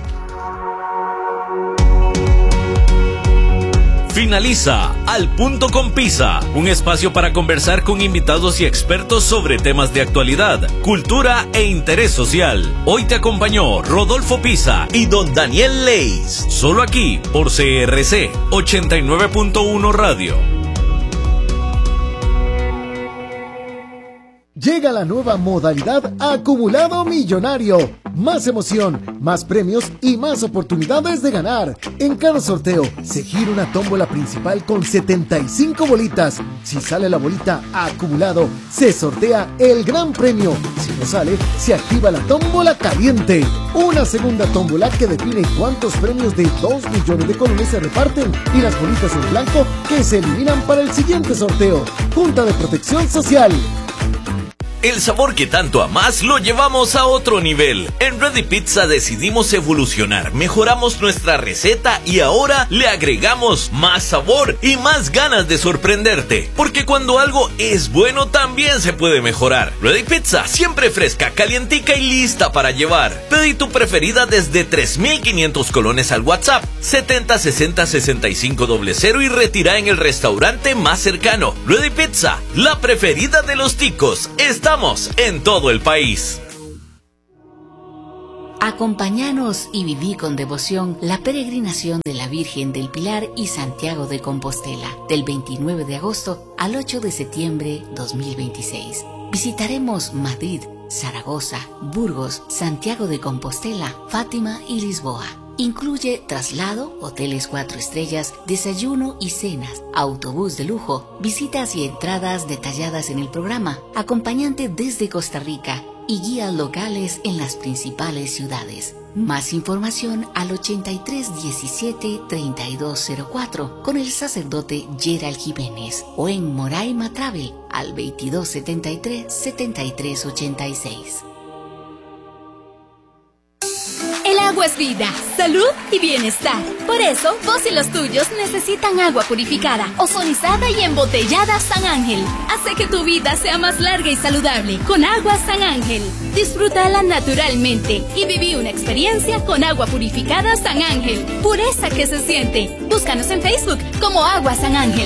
D: Finaliza Al Punto con Pisa, un espacio para conversar con invitados y expertos sobre temas de actualidad, cultura e interés social. Hoy te acompañó Rodolfo Pisa y don Daniel Leis, solo aquí por CRC 89.1 Radio.
E: Llega la nueva modalidad Acumulado Millonario. Más emoción, más premios y más oportunidades de ganar. En cada sorteo se gira una tómbola principal con 75 bolitas. Si sale la bolita acumulado, se sortea el gran premio. Si no sale, se activa la tómbola caliente. Una segunda tómbola que define cuántos premios de 2 millones de colones se reparten y las bolitas en blanco que se eliminan para el siguiente sorteo. Junta de Protección Social.
D: El sabor que tanto amas lo llevamos a otro nivel. En Ready Pizza decidimos evolucionar, mejoramos nuestra receta y ahora le agregamos más sabor y más ganas de sorprenderte. Porque cuando algo es bueno también se puede mejorar. Ready Pizza, siempre fresca, calientica y lista para llevar. Pedí tu preferida desde 3.500 colones al WhatsApp 70606500 y retira en el restaurante más cercano. Ready Pizza, la preferida de los ticos. Estamos en todo el país.
F: Acompáñanos y viví con devoción la peregrinación de la Virgen del Pilar y Santiago de Compostela, del 29 de agosto al 8 de septiembre 2026. Visitaremos Madrid, Zaragoza, Burgos, Santiago de Compostela, Fátima y Lisboa. Incluye traslado, hoteles 4 estrellas, desayuno y cenas, autobús de lujo, visitas y entradas detalladas en el programa, acompañante desde Costa Rica y guías locales en las principales ciudades. Más información al 8317-3204 con el sacerdote Gerald Jiménez o en Moraima Travel al 2273-7386.
G: El agua es vida, salud y bienestar. Por eso, vos y los tuyos necesitan agua purificada, ozonizada y embotellada San Ángel. Hace que tu vida sea más larga y saludable con agua San Ángel. Disfrútala naturalmente y viví una experiencia con agua purificada San Ángel. Pureza que se siente. Búscanos en Facebook como Agua San Ángel.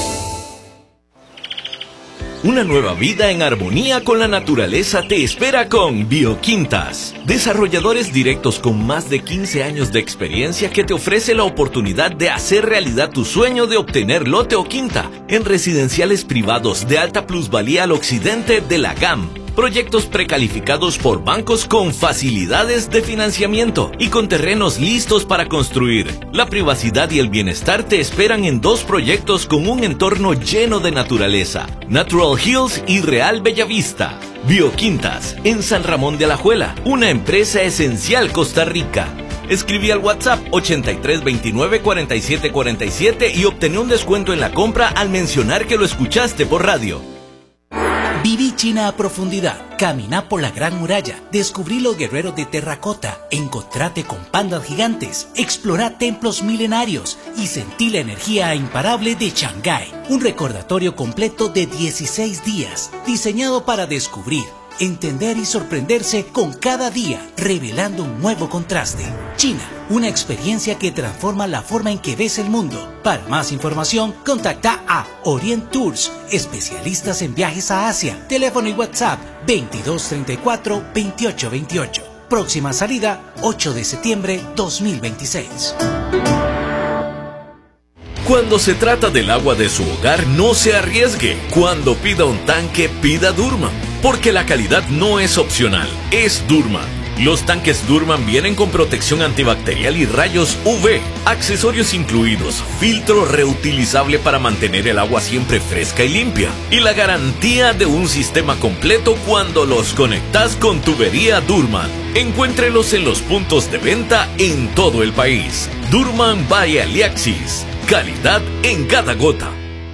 D: Una nueva vida en armonía con la naturaleza te espera con Bioquintas. Desarrolladores directos con más de 15 años de experiencia que te ofrece la oportunidad de hacer realidad tu sueño de obtener lote o quinta en residenciales privados de alta plusvalía al occidente de la GAM. Proyectos precalificados por bancos con facilidades de financiamiento y con terrenos listos para construir. La privacidad y el bienestar te esperan en 2 proyectos con un entorno lleno de naturaleza: Natural Hills y Real Bellavista. Bioquintas, en San Ramón de Alajuela, una empresa esencial Costa Rica. Escribí al WhatsApp 8329-4747 y obtén un descuento en la compra al mencionar que lo escuchaste por radio.
H: Viví China a profundidad, caminá por la Gran Muralla, descubrí los guerreros de terracota, encontrate con pandas gigantes, explorá templos milenarios y sentí la energía imparable de Shanghái. Un recordatorio completo de 16 días, diseñado para descubrir, entender y sorprenderse con cada día, revelando un nuevo contraste. China, una experiencia que transforma la forma en que ves el mundo. Para más información, contacta a Orient Tours, especialistas en viajes a Asia. Teléfono y WhatsApp 2234-2828. Próxima salida, 8 de septiembre 2026.
D: Cuando se trata del agua de su hogar, no se arriesgue. Cuando pida un tanque, pida Durman. Porque la calidad no es opcional, es Durman. Los tanques Durman vienen con protección antibacterial y rayos UV, accesorios incluidos, filtro reutilizable para mantener el agua siempre fresca y limpia, y la garantía de un sistema completo cuando los conectas con tubería Durman. Encuéntrelos en los puntos de venta en todo el país. Durman by Aliaxis. Calidad en cada gota.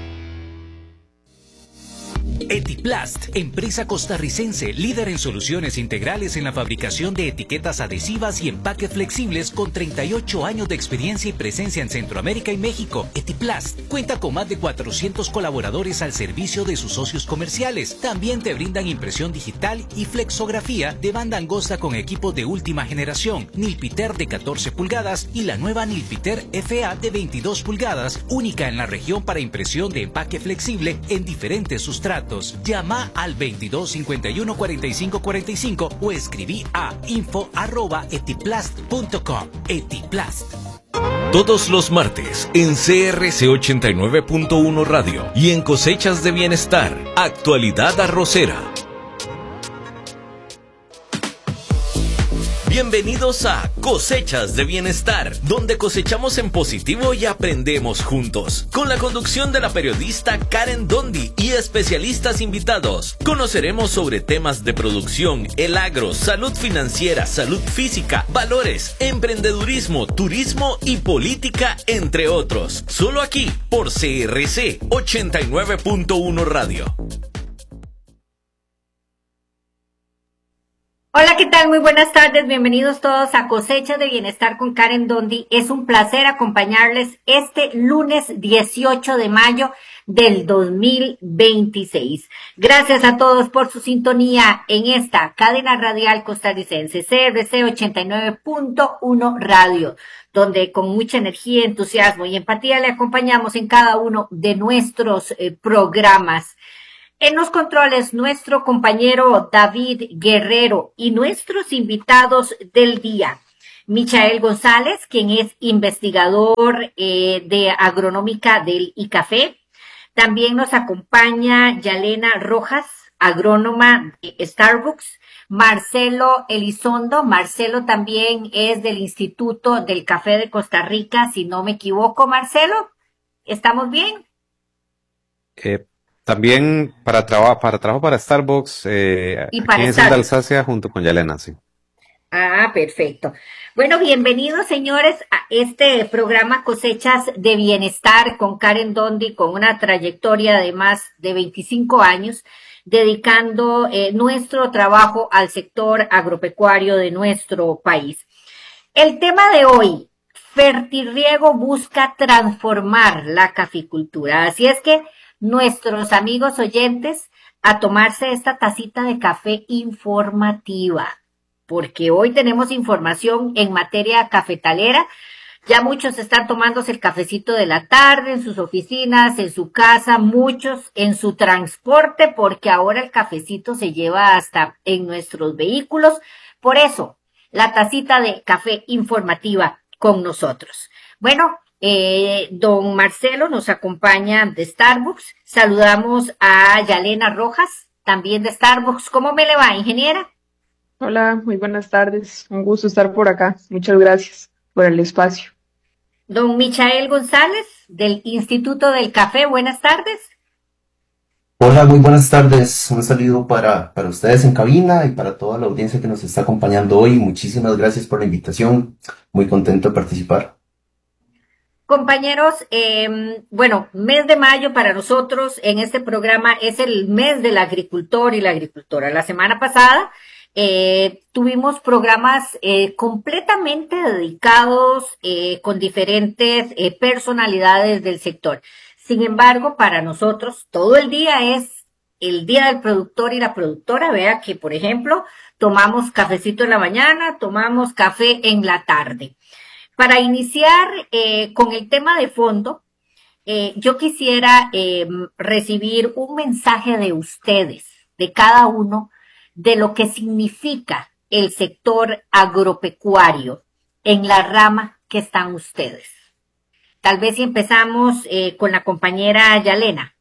H: Etiplast, empresa costarricense líder en soluciones integrales en la fabricación de etiquetas adhesivas y empaques flexibles con 38 años de experiencia y presencia en Centroamérica y México. Etiplast cuenta con más de 400 colaboradores al servicio de sus socios comerciales. También te brindan impresión digital y flexografía de banda angosta con equipos de última generación, Nilpiter de 14 pulgadas y la nueva Nilpiter FA de 22 pulgadas, única en la región para impresión de empaque flexible en diferentes sustratos. Llama al 2251-4545 o escribí a info@etiplast.com. Etiplast.
D: Todos los martes en CRC 89.1 Radio y en Cosechas de Bienestar, Actualidad Arrocera. Bienvenidos a Cosechas de Bienestar, donde cosechamos en positivo y aprendemos juntos. Con la conducción de la periodista Karen Dondi y especialistas invitados, conoceremos sobre temas de producción, el agro, salud financiera, salud física, valores, emprendedurismo, turismo y política, entre otros. Solo aquí, por CRC 89.1 Radio.
I: Hola, ¿qué tal? Muy buenas tardes, bienvenidos todos a Cosechas de Bienestar con Karen Dondi. Es un placer acompañarles este lunes 18 de mayo del 2026. Gracias a todos por su sintonía en esta cadena radial costarricense, CRC 89.1 Radio, donde con mucha energía, entusiasmo y empatía le acompañamos en cada uno de nuestros programas. En los controles, nuestro compañero David Guerrero y nuestros invitados del día. Michael González, quien es investigador de agronómica del ICAFE. También nos acompaña Yalena Rojas, agrónoma de Starbucks. Marcelo Elizondo. Marcelo también es del Instituto del Café de Costa Rica, si no me equivoco. Marcelo, ¿estamos bien?
J: También para trabajo para Starbucks,
I: y
J: aquí
I: para
J: en Santa Alsacia junto con Yalena, sí.
I: Ah, perfecto. Bueno, bienvenidos señores a este programa Cosechas de Bienestar con Karen Dondi, con una trayectoria de más de 25 años, dedicando nuestro trabajo al sector agropecuario de nuestro país. El tema de hoy, Fertirriego busca transformar la caficultura. Así es que nuestros amigos oyentes a tomarse esta tacita de café informativa, porque hoy tenemos información en materia cafetalera. Ya muchos están tomándose el cafecito de la tarde en sus oficinas, en su casa, muchos en su transporte, porque ahora el cafecito se lleva hasta en nuestros vehículos. Por eso, la tacita de café informativa con nosotros. Bueno, don Marcelo nos acompaña de Starbucks. Saludamos a Yalena Rojas, también de Starbucks. ¿Cómo me le va, ingeniera?
K: Hola, muy buenas tardes. Un gusto estar por acá. Muchas gracias por el espacio.
I: Don Michael González, del Instituto del Café. Buenas tardes.
L: Hola, muy buenas tardes. Un saludo para ustedes en cabina y para toda la audiencia que nos está acompañando hoy. Muchísimas gracias por la invitación. Muy contento de participar.
I: Compañeros, bueno, mes de mayo para nosotros en este programa es el mes del agricultor y la agricultora. La semana pasada tuvimos programas completamente dedicados con diferentes personalidades del sector. Sin embargo, para nosotros todo el día es el día del productor y la productora. Vea que, por ejemplo, tomamos cafecito en la mañana, tomamos café en la tarde. Para iniciar con el tema de fondo, yo quisiera recibir un mensaje de ustedes, de cada uno, de lo que significa el sector agropecuario en la rama que están ustedes. Tal vez si empezamos con la compañera Yalena.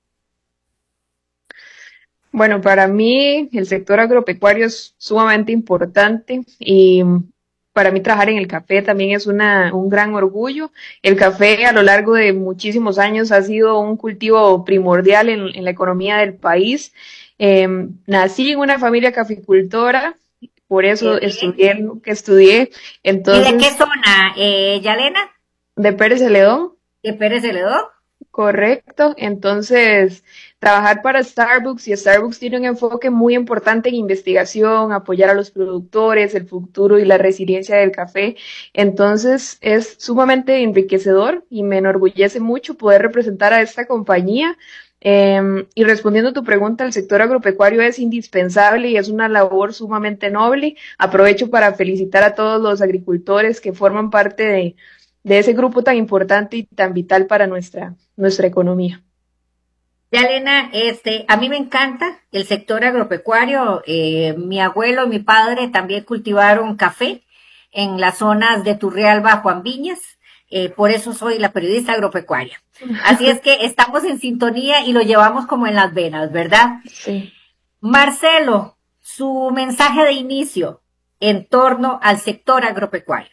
K: Bueno, para mí el sector agropecuario es sumamente importante y para mí trabajar en el café también es un gran orgullo. El café a lo largo de muchísimos años ha sido un cultivo primordial en la economía del país. Nací en una familia caficultora, por eso estudié lo que estudié. Entonces,
I: ¿y de qué zona, Yalena?
K: De Pérez Celedón.
I: ¿De Pérez Celedón?
K: Correcto. Entonces, trabajar para Starbucks, y Starbucks tiene un enfoque muy importante en investigación, apoyar a los productores, el futuro y la resiliencia del café. Entonces, es sumamente enriquecedor y me enorgullece mucho poder representar a esta compañía. Y respondiendo a tu pregunta, el sector agropecuario es indispensable y es una labor sumamente noble. Aprovecho para felicitar a todos los agricultores que forman parte de ese grupo tan importante y tan vital para nuestra economía.
I: Yalena, a mí me encanta el sector agropecuario. Mi abuelo y mi padre también cultivaron café en las zonas de Turrialba, Juan Viñas. Por eso soy la periodista agropecuaria. Así es que estamos en sintonía y lo llevamos como en las venas, ¿verdad?
K: Sí.
I: Marcelo, su mensaje de inicio. en torno al sector agropecuario?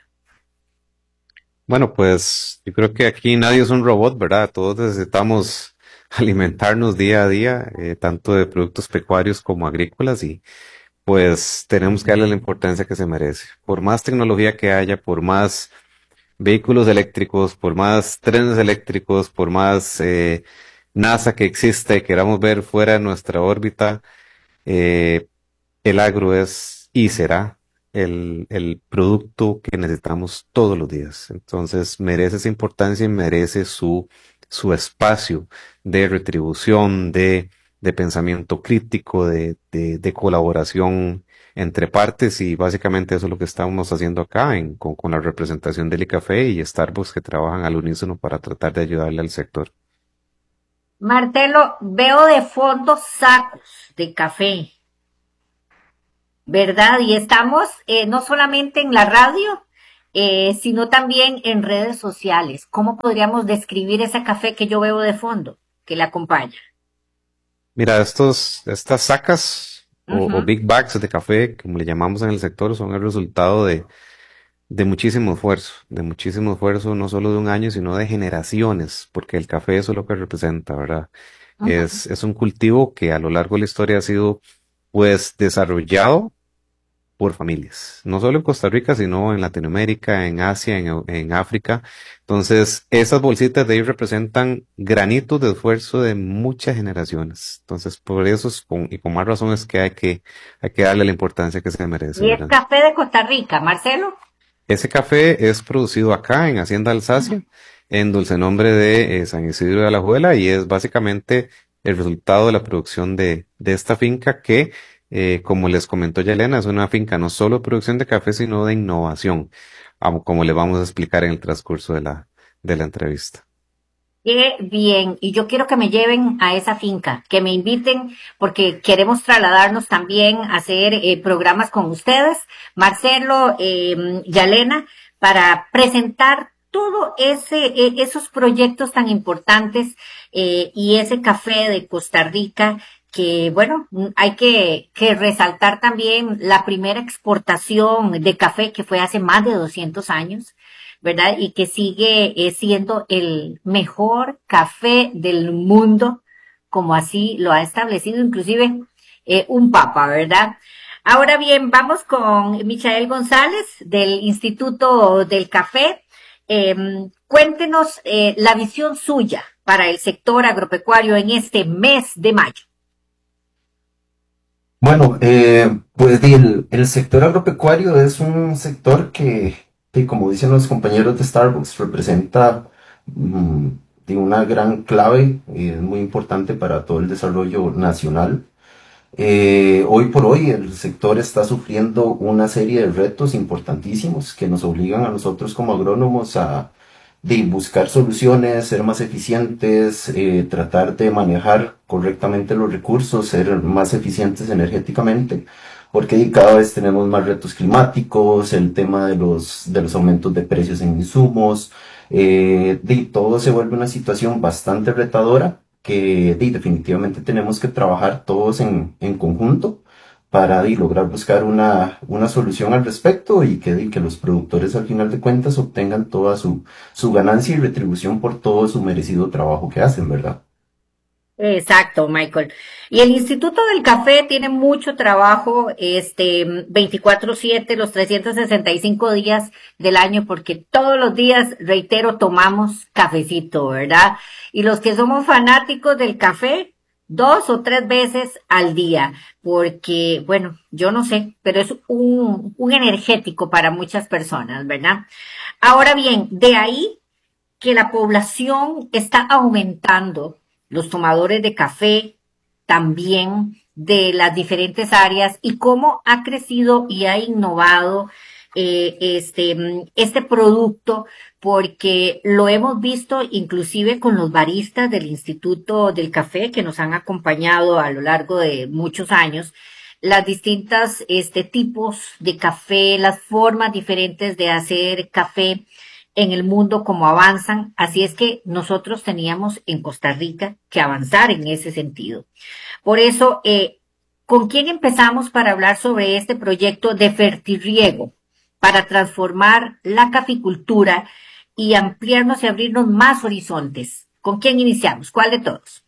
J: Bueno, pues yo creo que aquí nadie es un robot, ¿verdad? Todos necesitamos alimentarnos día a día, tanto de productos pecuarios como agrícolas, y pues tenemos que darle la importancia que se merece. Por más tecnología que haya, por más vehículos eléctricos, por más trenes eléctricos, por más NASA que exista y queramos ver fuera de nuestra órbita, eh, el agro es y será el producto que necesitamos todos los días. Entonces merece esa importancia y merece su espacio de retribución, de pensamiento crítico, de colaboración entre partes, y básicamente eso es lo que estamos haciendo acá con la representación del ICAFE y Starbucks, que trabajan al unísono para tratar de ayudarle al sector.
I: Marcelo, veo de fondo sacos de café, ¿verdad? Y estamos no solamente en la radio, sino también en redes sociales. ¿Cómo podríamos describir ese café que yo veo de fondo, que le acompaña?
J: Mira, estas sacas o big bags de café, como le llamamos en el sector, son el resultado de muchísimo esfuerzo, no solo de un año, sino de generaciones, porque el café eso es lo que representa, ¿verdad? Es un cultivo que a lo largo de la historia ha sido, pues, desarrollado por familias, no solo en Costa Rica, sino en Latinoamérica, en Asia, en África. Entonces, esas bolsitas de ahí representan granitos de esfuerzo de muchas generaciones. Entonces, por eso y con más razón es que hay que darle la importancia que se merece,
I: Y es
J: ¿verdad?
I: café de Costa Rica, Marcelo.
J: Ese café es producido acá en Hacienda Alsacia, en dulce nombre de San Isidro de Alajuela, y es básicamente el resultado de la producción de esta finca que, como les comentó Yelena, es una finca no solo de producción de café, sino de innovación, como le vamos a explicar en el transcurso de la entrevista.
I: Qué bien, y yo quiero que me lleven a esa finca, que me inviten, porque queremos trasladarnos también a hacer programas con ustedes, Marcelo, Yalena, para presentar todo esos proyectos tan importantes y ese café de Costa Rica, que bueno, hay que resaltar también la primera exportación de café que fue hace más de 200 años. ¿Verdad? Y que sigue siendo el mejor café del mundo, como así lo ha establecido inclusive un papa, ¿verdad? Ahora bien, vamos con Michael González del Instituto del Café. Cuéntenos la visión suya para el sector agropecuario en este mes de mayo.
L: Bueno, pues el sector agropecuario es un sector que, como dicen los compañeros de Starbucks, representa de una gran clave y es muy importante para todo el desarrollo nacional. Hoy por hoy el sector está sufriendo una serie de retos importantísimos que nos obligan a nosotros como agrónomos a buscar soluciones, ser más eficientes, tratar de manejar correctamente los recursos, ser más eficientes energéticamente, porque cada vez tenemos más retos climáticos, el tema de los aumentos de precios en insumos, todo se vuelve una situación bastante retadora que definitivamente tenemos que trabajar todos en conjunto para lograr buscar una solución al respecto y que los productores al final de cuentas obtengan toda su ganancia y retribución por todo su merecido trabajo que hacen, ¿verdad?
I: Exacto, Michael. Y el Instituto del Café tiene mucho trabajo, 24/7, los 365 días del año, porque todos los días, reitero, tomamos cafecito, ¿verdad? Y los que somos fanáticos del café, 2 o 3 veces al día, porque, bueno, yo no sé, pero es un energético para muchas personas, ¿verdad? Ahora bien, de ahí que la población está aumentando, los tomadores de café también de las diferentes áreas, y cómo ha crecido y ha innovado este producto, porque lo hemos visto inclusive con los baristas del Instituto del Café que nos han acompañado a lo largo de muchos años, las distintas tipos de café, las formas diferentes de hacer café en el mundo, como avanzan. Así es que nosotros teníamos en Costa Rica que avanzar en ese sentido. Por eso, ¿con quién empezamos para hablar sobre este proyecto de Fertirriego para transformar la caficultura y ampliarnos y abrirnos más horizontes? ¿Con quién iniciamos? ¿Cuál de todos?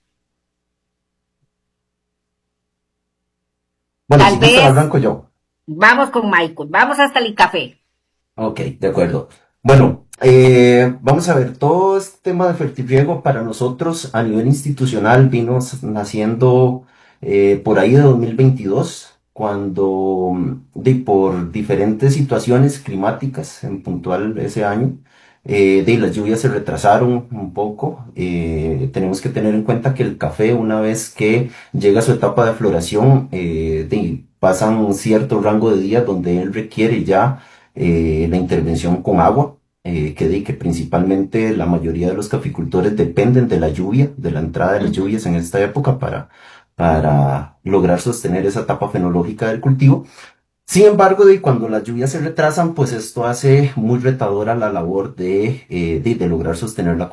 L: Bueno,
I: Tal
L: si gusta,
I: vez
L: arranco yo.
I: vamos con Michael, vamos hasta el café.
L: Ok, de acuerdo. Bueno, vamos a ver, todo este tema de Fertirriego para nosotros a nivel institucional vino naciendo por ahí de 2022, cuando por diferentes situaciones climáticas, en puntual ese año, las lluvias se retrasaron un poco. Tenemos que tener en cuenta que el café, una vez que llega a su etapa de floración, pasan un cierto rango de días donde él requiere ya la intervención con agua, que principalmente la mayoría de los caficultores dependen de la lluvia, de la entrada de las lluvias en esta época para lograr sostener esa etapa fenológica del cultivo. Sin embargo, cuando las lluvias se retrasan, pues esto hace muy retadora la labor de lograr sostener la